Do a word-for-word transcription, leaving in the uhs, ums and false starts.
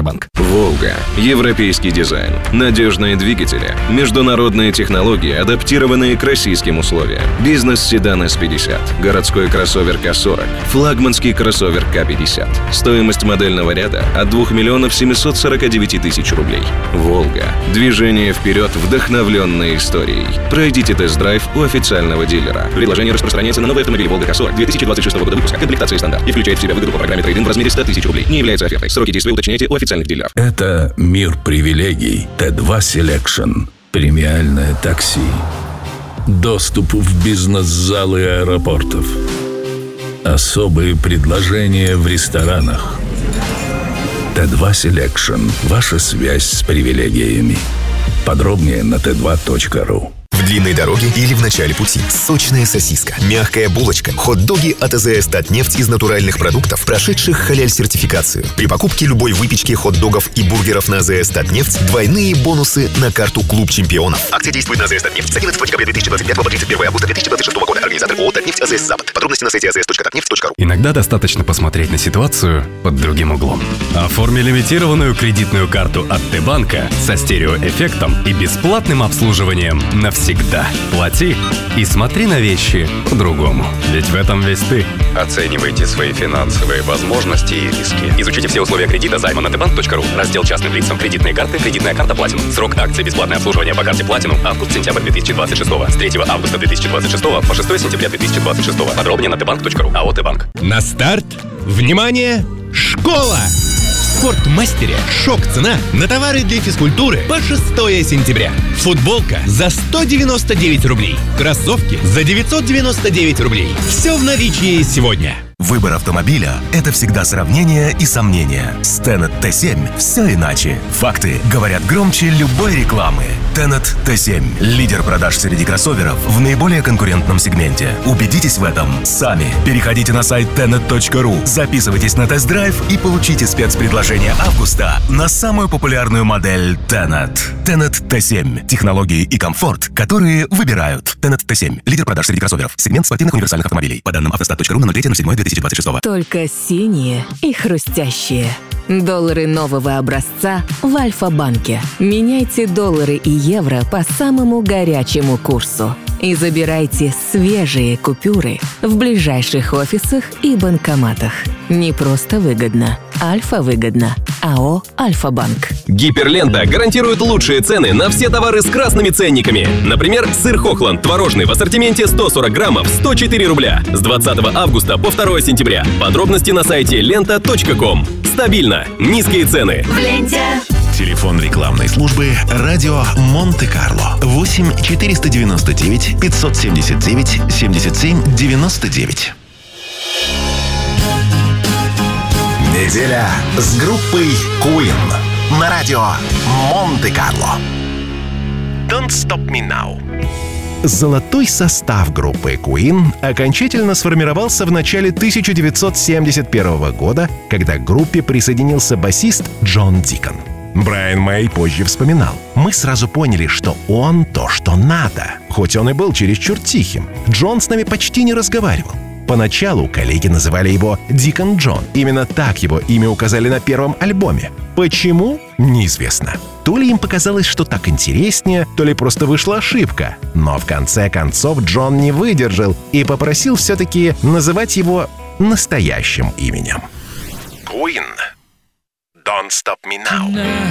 Автобанк. «Волга». Европейский дизайн, надежные двигатели, международные технологии, адаптированные к российским условиям. Бизнес-седан эс пятьдесят, городской кроссовер ка сорок, флагманский кроссовер ка пятьдесят. Стоимость модельного ряда от двух миллионов семьсот сорок девять тысяч рублей. «Волга». Движение вперед, вдохновленное историей. Пройдите тест-драйв у официального дилера. Предложение распространяется на новые автомобили «Волга» ка сорок две тысячи двадцать шестого года выпуска. Комплектация стандарт и включает в себя выгоду по программе трейд-ин в размере сто тысяч рублей. Не является офертой. Сроки действия уточняйте у официальных дилеров. Это мир привилегий. Т два Селекшн. Премиальное такси. Доступ в бизнес-залы аэропортов. Особые предложения в ресторанах. Т два Селекшн. Ваша связь с привилегиями. Подробнее на тэ два точка ру. В длинной дороге или в начале пути. Сочная сосиска, мягкая булочка, хот-доги от а зэ эс «Татнефть» из натуральных продуктов, прошедших халяль-сертификацию. При покупке любой выпечки, хот-догов и бургеров на а зэ эс «Татнефть» двойные бонусы на карту «Клуб чемпионов». Акция действует на а зэ эс «Татнефть» с одиннадцатого декабря две тысячи двадцать пятого по тридцать первое августа две тысячи двадцать шестого года. Организатор ООО «Татнефть», а зэ эс «Запад». Подробности на сайте а зэ эс точка татнефть точка ру. Иногда достаточно посмотреть на ситуацию под другим углом. Оформи лимитированную кредитную карту от Т-банка со стереоэффектом и бесплатным обслуживанием навсегда. Плати и смотри на вещи по-другому. Ведь в этом весь ты. Оценивайте свои финансовые возможности и риски. Изучите все условия кредита займа на тэ банк точка ру. Раздел частным лицам. Кредитные карты. Кредитная карта Platinum. Срок акции бесплатное обслуживание по карте Platinum. Август-сентябрь две тысячи двадцать шестого. С третьего августа две тысячи двадцать шестого по шестого сентября две тысячи двадцать шестого. Подробнее на тэ банк точка ру. АО «Т-банк». На старт! Внимание! Школа! В Спортмастере шок-цена на товары для физкультуры по шестого сентября. Футболка за сто девяносто девять рублей. Кроссовки за девятьсот девяносто девять рублей. Все в наличии сегодня. Выбор автомобиля – это всегда сравнение и сомнения. С Tenet тэ семь все иначе. Факты говорят громче любой рекламы. Tenet тэ семь – лидер продаж среди кроссоверов в наиболее конкурентном сегменте. Убедитесь в этом сами. Переходите на сайт тенет точка ру, записывайтесь на тест-драйв и получите спецпредложение августа на самую популярную модель Tenet. Tenet тэ семь – технологии и комфорт, которые выбирают. Tenet тэ семь – лидер продаж среди кроссоверов. Сегмент спортивных универсальных автомобилей. По данным автостат точка ру на ноль третьего ноль седьмого две тысячи двадцать шестого. Только синие и хрустящие. Доллары нового образца в Альфа-банке. Меняйте доллары и евро по самому горячему курсу. И забирайте свежие купюры в ближайших офисах и банкоматах. Не просто выгодно. Альфа-выгодно. АО «Альфа-банк». Гиперлента гарантирует лучшие цены на все товары с красными ценниками. Например, сыр Хохланд творожный в ассортименте сто сорок граммов сто четыре рубля с двадцатого августа по второго сентября. Подробности на сайте лента точка ком. Стабильно. Низкие цены. В ленте. Телефон рекламной службы «Радио Монте-Карло» восемь четыреста девяносто девять пятьсот семьдесят девять семьдесят семь девяносто девять. Неделя с группой Queen на радио Монте-Карло. Don't Stop Me Now. Золотой состав группы Queen окончательно сформировался в начале тысяча девятьсот семьдесят первого года, когда к группе присоединился басист Джон Дикон. Брайан Мэй позже вспоминал: «Мы сразу поняли, что он то, что надо. Хоть он и был чересчур тихим, Джон с нами почти не разговаривал. Поначалу коллеги называли его Дикон Джон. Именно так его имя указали на первом альбоме. Почему? Неизвестно. То ли им показалось, что так интереснее, то ли просто вышла ошибка. Но в конце концов Джон не выдержал и попросил все-таки называть его настоящим именем. Queen. Don't Stop Me Now.